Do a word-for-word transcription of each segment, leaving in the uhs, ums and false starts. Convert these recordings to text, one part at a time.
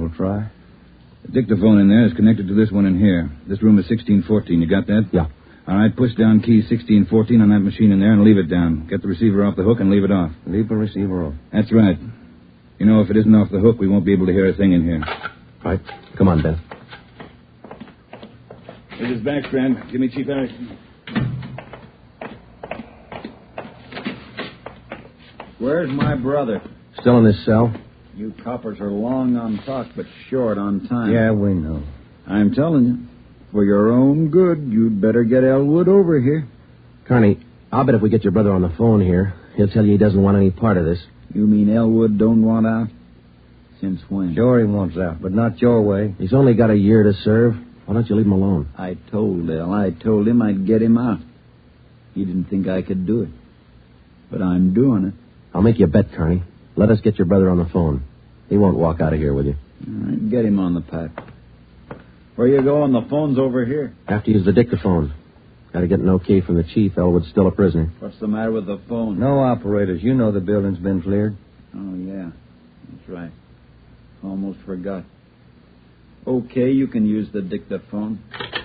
we'll try. The dictaphone in there is connected to this one in here. This room is sixteen fourteen. You got that? Yeah. All right, push down key sixteen fourteen on that machine in there and leave it down. Get the receiver off the hook and leave it off. Leave the receiver off. That's right. You know, if it isn't off the hook, we won't be able to hear a thing in here. Right. Come on, Ben. This is Backstrand. Give me Chief Erickson. Where's my brother? Still in this cell? You coppers are long on talk, but short on time. Yeah, we know. I'm telling you, for your own good, you'd better get Elwood over here. Carney, I'll bet if we get your brother on the phone here, he'll tell you he doesn't want any part of this. You mean Elwood don't want out? Since when? Sure he wants out, but not your way. He's only got a year to serve. Why don't you leave him alone? I told El, I told him I'd get him out. He didn't think I could do it. But I'm doing it. I'll make you a bet, Carney. Let us get your brother on the phone. He won't walk out of here with you. All right, get him on the pack. Where you going? The phone's over here. Have to use the dictaphone. Got to get an okay from the chief. Elwood's still a prisoner. What's the matter with the phone? No operators. You know the building's been cleared. Oh, yeah. That's right. Almost forgot. Okay, you can use the dictaphone.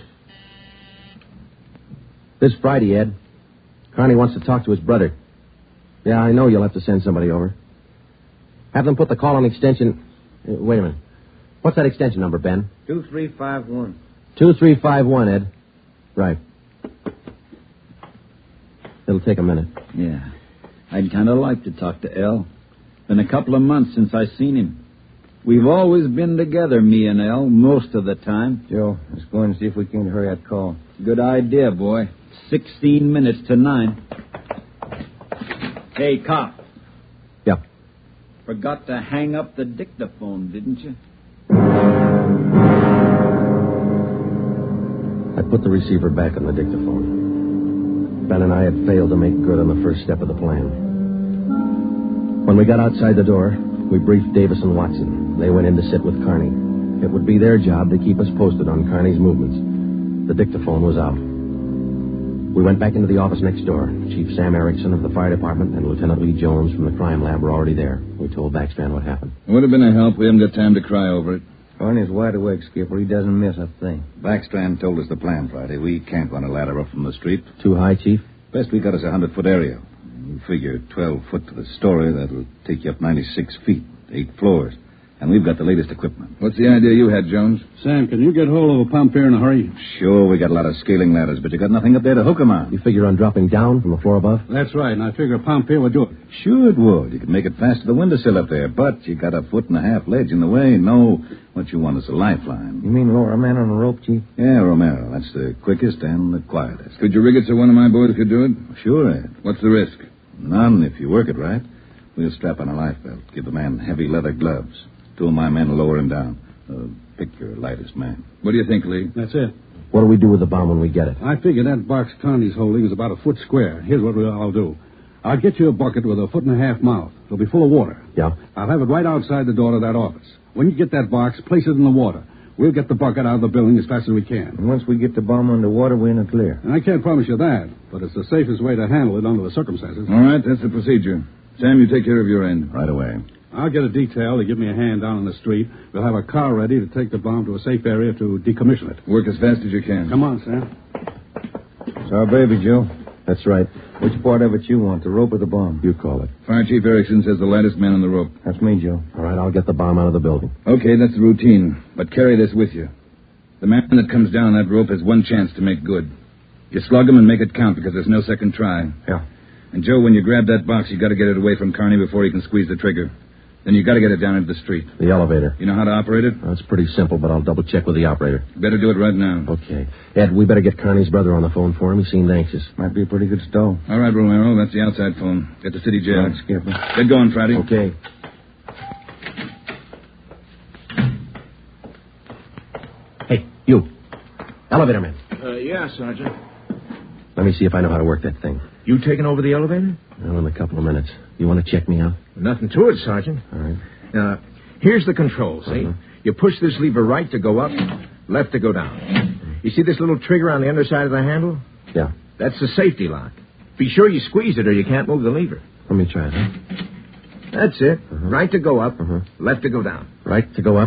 This Friday, Ed. Carney wants to talk to his brother. Yeah, I know you'll have to send somebody over. Have them put the call on extension... Uh, wait a minute. What's that extension number, Ben? two three five one. two three five one, Ed. Right. It'll take a minute. Yeah. I'd kind of like to talk to El. Been a couple of months since I seen him. We've always been together, me and El, most of the time. Joe, let's go in and see if we can hurry that call. Good idea, boy. Sixteen minutes to nine. Hey, cop. Yeah. Forgot to hang up the dictaphone, didn't you? I put the receiver back on the dictaphone. Ben and I had failed to make good on the first step of the plan. When we got outside the door, we briefed Davis and Watson. They went in to sit with Carney. It would be their job to keep us posted on Carney's movements. The dictaphone was out. We went back into the office next door. Chief Sam Erickson of the fire department and Lieutenant Lee Jones from the crime lab were already there. We told Backstrand what happened. It would have been a help. We haven't got time to cry over it. Carney's wide awake, Skipper. He doesn't miss a thing. Backstrand told us the plan Friday. We can't run a ladder up from the street. Too high, Chief? Best we got is a hundred-foot area. You figure twelve foot to the story, that'll take you up ninety-six feet, eight floors. And we've got the latest equipment. What's the idea you had, Jones? Sam, can you get hold of a pump here in a hurry? Sure, we got a lot of scaling ladders, but you got nothing up there to hook 'em on. You figure on dropping down from the floor above? That's right, and I figure a pump here would do it. Sure it would. You could make it fast to the windowsill up there, but you got a foot and a half ledge in the way. No, what you want is a lifeline. You mean lower a man on a rope, Chief? Yeah, Romero. That's the quickest and the quietest. Could you rig it so one of my boys could do it? Sure, Ed. What's the risk? None if you work it right. We'll strap on a life belt, give the man heavy leather gloves. Two of my men will lower him down. Uh, pick your lightest man. What do you think, Lee? That's it. What do we do with the bomb when we get it? I figure that box Carney's holding is about a foot square. Here's what I'll do. I'll get you a bucket with a foot and a half mouth. It'll be full of water. Yeah? I'll have it right outside the door of that office. When you get that box, place it in the water. We'll get the bucket out of the building as fast as we can. And once we get the bomb underwater, we're in the clear. And I can't promise you that, but it's the safest way to handle it under the circumstances. All right, that's the procedure. Sam, you take care of your end. Right away. I'll get a detail to give me a hand down on the street. We'll have a car ready to take the bomb to a safe area to decommission it. Work as fast as you can. Come on, Sam. It's our baby, Joe. That's right. Which part of it you want, the rope or the bomb? You call it. Fire Chief Erickson says the lightest man on the rope. That's me, Joe. All right, I'll get the bomb out of the building. Okay, that's the routine. But carry this with you. The man that comes down that rope has one chance to make good. You slug him and make it count because there's no second try. Yeah. And, Joe, when you grab that box, you got to get it away from Carney before he can squeeze the trigger. Then you got to get it down into the street. The elevator. You know how to operate it? Well, it's pretty simple, but I'll double-check with the operator. Better do it right now. Okay. Ed, we better get Carney's brother on the phone for him. He seemed anxious. Might be a pretty good stall. All right, Romero. That's the outside phone. Get to city jail. Right, Skipper. Get going, Friday. Okay. Hey, you. Elevator man. Uh, yeah, Sergeant. Let me see if I know how to work that thing. You taking over the elevator? Well, in a couple of minutes. You want to check me out? Nothing to it, Sergeant. All right. Now, here's the control, see? Uh-huh. You push this lever right to go up, left to go down. You see this little trigger on the underside of the handle? Yeah. That's the safety lock. Be sure you squeeze it or you can't move the lever. Let me try it, huh? That's it. Uh-huh. Right to go up, Uh-huh. left to go down. Right to go up.